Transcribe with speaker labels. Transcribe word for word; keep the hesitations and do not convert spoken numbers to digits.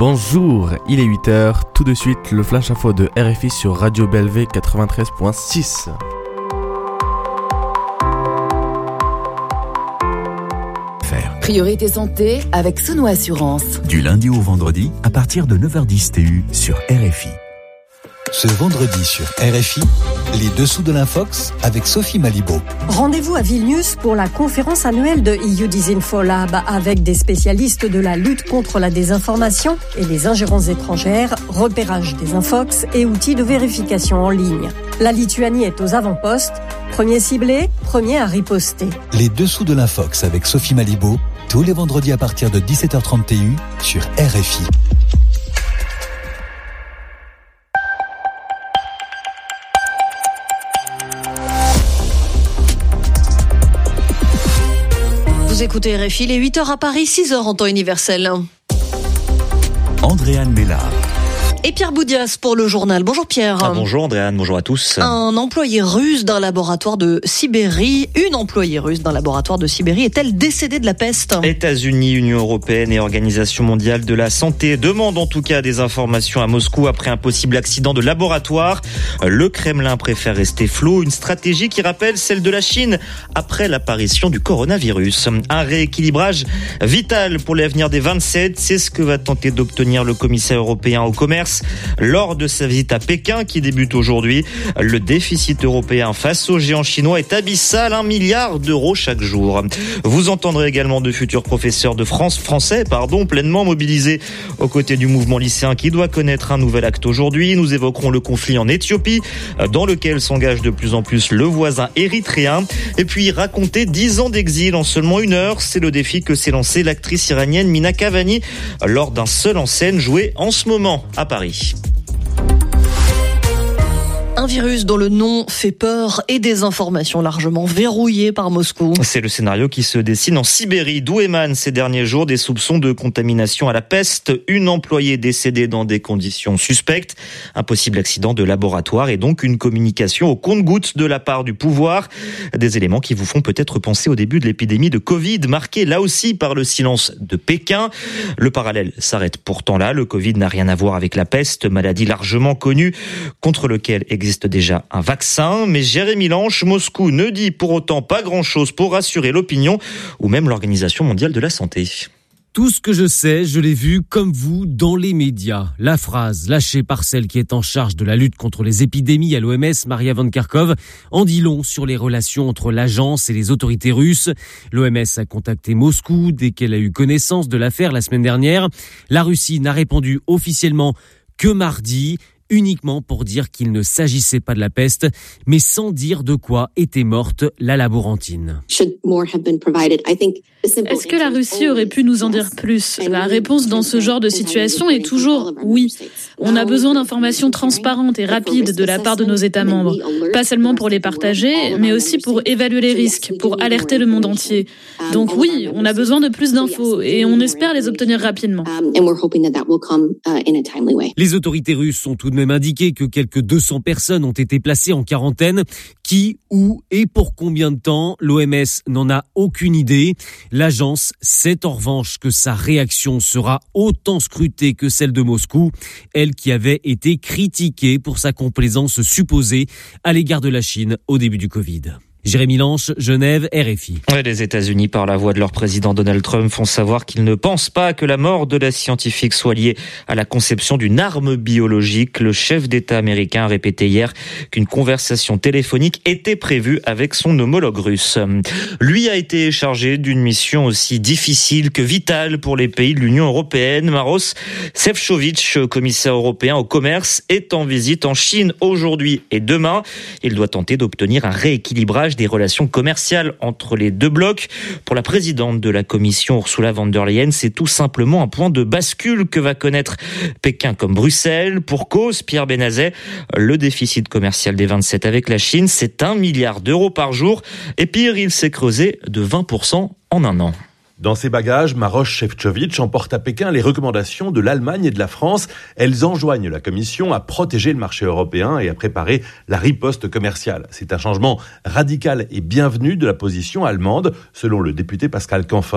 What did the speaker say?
Speaker 1: Bonjour, il est huit heures, tout de suite le flash info de R F I sur Radio Bellevue quatre-vingt-treize virgule six.
Speaker 2: Priorité santé avec Sono Assurance.
Speaker 3: Du lundi au vendredi à partir de neuf heures dix T U sur R F I. Ce vendredi sur R F I, les dessous de l'Infox avec Sophie Malibaud.
Speaker 4: Rendez-vous à Vilnius pour la conférence annuelle de E U Disinfolab avec des spécialistes de la lutte contre la désinformation et les ingérences étrangères, repérage des infox et outils de vérification en ligne. La Lituanie est aux avant-postes, premier ciblé, premier à riposter.
Speaker 3: Les dessous de l'Infox avec Sophie Malibaud, tous les vendredis à partir de dix-sept heures trente T U sur R F I.
Speaker 5: Vous écoutez R F I, il est huit heures à Paris, six heures en temps universel.
Speaker 3: Andréane Mélard.
Speaker 5: Et Pierre Boudias pour le journal. Bonjour Pierre.
Speaker 6: Ah, bonjour Andréane, bonjour à tous.
Speaker 5: Un employé russe d'un laboratoire de Sibérie, une employée russe d'un laboratoire de Sibérie est-elle décédée de la peste ?
Speaker 6: États-Unis, Union européenne et Organisation mondiale de la santé demandent en tout cas des informations à Moscou après un possible accident de laboratoire. Le Kremlin préfère rester flou, une stratégie qui rappelle celle de la Chine après l'apparition du coronavirus. Un rééquilibrage vital pour l'avenir des vingt-sept, c'est ce que va tenter d'obtenir le commissaire européen au commerce lors de sa visite à Pékin qui débute aujourd'hui. Le déficit européen face aux géants chinois est abyssal, un milliard d'euros chaque jour. Vous entendrez également de futurs professeurs de France, français pardon, pleinement mobilisés aux côtés du mouvement lycéen qui doit connaître un nouvel acte aujourd'hui. Nous évoquerons le conflit en Éthiopie dans lequel s'engage de plus en plus le voisin érythréen. Et puis raconter dix ans d'exil en seulement une heure, c'est le défi que s'est lancé l'actrice iranienne Mina Kavani lors d'un seul en scène joué en ce moment à Paris.
Speaker 5: Un virus dont le nom fait peur et des informations largement verrouillées par Moscou.
Speaker 6: C'est le scénario qui se dessine en Sibérie, d'où émanent ces derniers jours des soupçons de contamination à la peste. Une employée décédée dans des conditions suspectes, un possible accident de laboratoire et donc une communication au compte-gouttes de la part du pouvoir. Des éléments qui vous font peut-être penser au début de l'épidémie de Covid, marquée là aussi par le silence de Pékin. Le parallèle s'arrête pourtant là. Le Covid n'a rien à voir avec la peste, maladie largement connue contre lequel existe déjà un vaccin, mais Jérémy Lanche, Moscou ne dit pour autant pas grand-chose pour rassurer l'opinion ou même l'Organisation mondiale de la santé.
Speaker 7: Tout ce que je sais, je l'ai vu comme vous dans les médias. La phrase lâchée par celle qui est en charge de la lutte contre les épidémies à l'O M S, Maria Van Kerkhove, en dit long sur les relations entre l'agence et les autorités russes. L'O M S a contacté Moscou dès qu'elle a eu connaissance de l'affaire la semaine dernière. La Russie n'a répondu officiellement que mardi, uniquement pour dire qu'il ne s'agissait pas de la peste, mais sans dire de quoi était morte la laborantine.
Speaker 8: Est-ce que la Russie aurait pu nous en dire plus ? La réponse dans ce genre de situation est toujours oui. On a besoin d'informations transparentes et rapides de la part de nos États membres, pas seulement pour les partager, mais aussi pour évaluer les risques, pour alerter le monde entier. Donc oui, on a besoin de plus d'infos et on espère les obtenir rapidement.
Speaker 7: Les autorités russes ont tout de même indiqué que quelques deux cents personnes ont été placées en quarantaine. Qui, où et pour combien de temps, l'O M S n'en a aucune idée. L'agence sait en revanche que sa réaction sera autant scrutée que celle de Moscou, elle qui avait été critiquée pour sa complaisance supposée à l'égard de la Chine au début du Covid. Jérémy Lanche, Genève, R F I.
Speaker 6: Les États-Unis, par la voix de leur président Donald Trump, font savoir qu'ils ne pensent pas que la mort de la scientifique soit liée à la conception d'une arme biologique. Le chef d'État américain a répété hier qu'une conversation téléphonique était prévue avec son homologue russe. Lui a été chargé d'une mission aussi difficile que vitale pour les pays de l'Union européenne. Maroš Šefčovič, commissaire européen au commerce, est en visite en Chine aujourd'hui et demain. Il doit tenter d'obtenir un rééquilibrage des relations commerciales entre les deux blocs. Pour la présidente de la Commission, Ursula von der Leyen, c'est tout simplement un point de bascule que va connaître Pékin comme Bruxelles. Pour cause, Pierre Benazet, le déficit commercial des vingt-sept avec la Chine, c'est un milliard d'euros par jour. Et pire, il s'est creusé de vingt pour cent en un an.
Speaker 9: Dans ses bagages, Maroš Šefčovič emporte à Pékin les recommandations de l'Allemagne et de la France. Elles enjoignent la Commission à protéger le marché européen et à préparer la riposte commerciale. C'est un changement radical et bienvenu de la position allemande, selon le député Pascal Canfin.